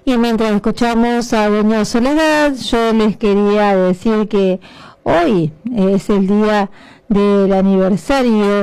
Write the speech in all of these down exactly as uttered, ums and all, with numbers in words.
Y mientras escuchamos a doña Soledad, yo les quería decir que hoy es el día del aniversario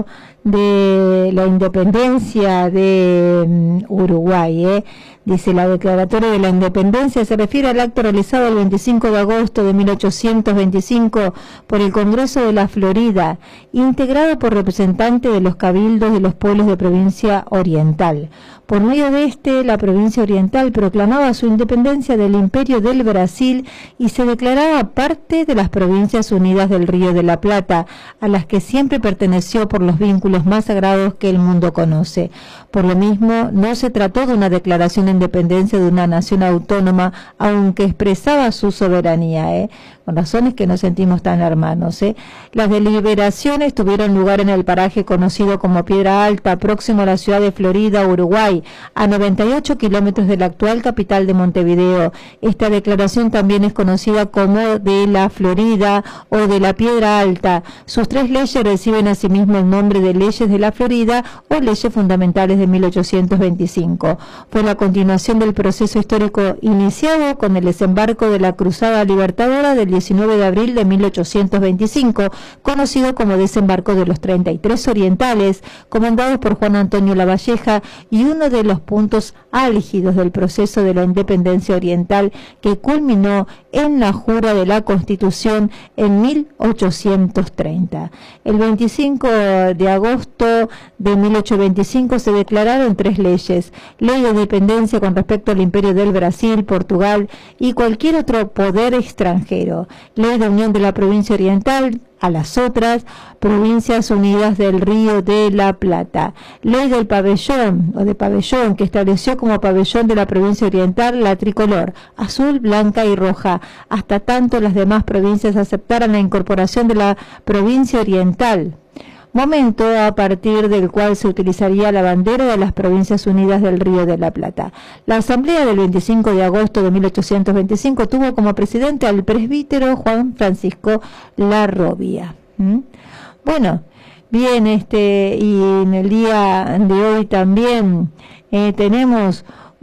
de la independencia de um, Uruguay, ¿eh? Dice, la declaratoria de la independencia se refiere al acto realizado el veinticinco de agosto de mil ochocientos veinticinco por el Congreso de la Florida, integrado por representantes de los cabildos de los pueblos de provincia oriental. Por medio de este, la provincia oriental proclamaba su independencia del Imperio del Brasil y se declaraba parte de las Provincias Unidas del Río de la Plata, a las que siempre perteneció por los vínculos más sagrados que el mundo conoce. Por lo mismo, no se trató de una declaración de independencia de una nación autónoma, aunque expresaba su soberanía, ¿eh? Con razones que nos sentimos tan hermanos, ¿eh? Las deliberaciones tuvieron lugar en el paraje conocido como Piedra Alta, próximo a la ciudad de Florida, Uruguay, a noventa y ocho kilómetros de la actual capital de Montevideo. Esta declaración también es conocida como de la Florida o de la Piedra Alta. Sus tres leyes reciben asimismo el nombre de Leyes de la Florida o Leyes Fundamentales de mil ochocientos veinticinco. Fue la continuación del proceso histórico iniciado con el desembarco de la Cruzada Libertadora del diecinueve de abril de mil ochocientos veinticinco, conocido como Desembarco de los treinta y tres Orientales, comandados por Juan Antonio Lavalleja, y uno de los puntos álgidos del proceso de la independencia oriental que culminó en la jura de la Constitución en mil ochocientos treinta. El veinticinco de agosto de mil ochocientos veinticinco se declararon tres leyes: ley de dependencia con respecto al Imperio del Brasil, Portugal y cualquier otro poder extranjero, ley de unión de la provincia oriental a las otras Provincias Unidas del Río de la Plata, ley del pabellón o de pabellón que estableció como pabellón de la provincia oriental la tricolor azul, blanca y roja, hasta tanto las demás provincias aceptaran la incorporación de la provincia oriental, momento a partir del cual se utilizaría la bandera de las Provincias Unidas del Río de la Plata. La asamblea del veinticinco de agosto de mil ochocientos veinticinco tuvo como presidente al presbítero Juan Francisco Larrobia. ¿Mm? Bueno, bien, este y en el día de hoy también eh, tenemos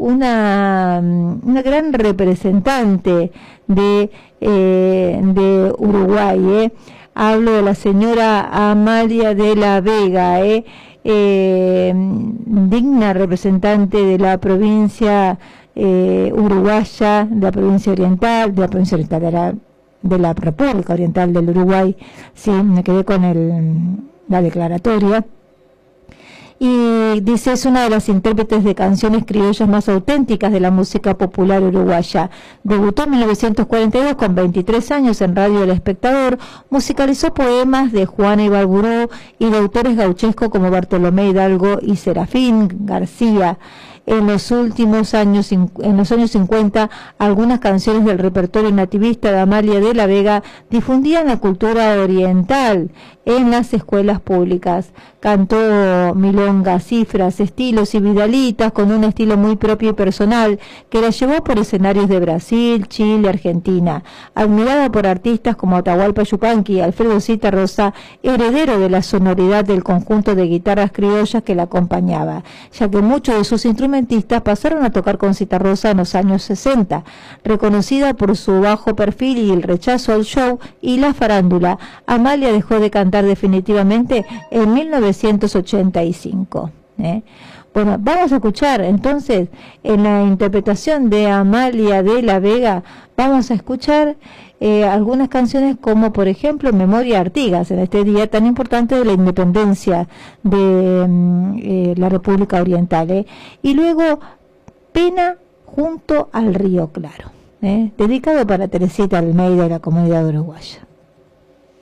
una, una gran representante de, eh, de Uruguay, ¿eh? Hablo de la señora Amalia de la Vega, ¿eh? Eh, digna representante de la provincia eh, uruguaya, de la provincia oriental, de la provincia oriental de la, de la República Oriental del Uruguay. Sí, me quedé con el, la declaratoria. Y dice, es una de las intérpretes de canciones criollas más auténticas de la música popular uruguaya. Debutó en mil novecientos cuarenta y dos con veintitrés años en Radio El Espectador, musicalizó poemas de Juana Ibarburu y de autores gauchescos como Bartolomé Hidalgo y Serafín García. En los últimos años, en los años cincuenta, algunas canciones del repertorio nativista de Amalia de la Vega difundían la cultura oriental en las escuelas públicas. Cantó milongas, cifras, estilos y vidalitas con un estilo muy propio y personal que la llevó por escenarios de Brasil, Chile, Argentina. Admirada por artistas como Atahualpa Yupanqui y Alfredo Zitarrosa, heredero de la sonoridad del conjunto de guitarras criollas que la acompañaba, ya que muchos de sus instrumentistas pasaron a tocar con Zitarrosa en los años sesenta. Reconocida por su bajo perfil y el rechazo al show y la farándula, Amalia dejó de cantar definitivamente en mil novecientos ochenta y cinco. ¿eh? Bueno, vamos a escuchar entonces en la interpretación de Amalia de la Vega, vamos a escuchar eh, algunas canciones como por ejemplo Memoria Artigas, en este día tan importante de la independencia de eh, la República Oriental, ¿eh? y luego Pena junto al Río Claro, ¿eh? dedicado para Teresita Almeida y la comunidad uruguaya.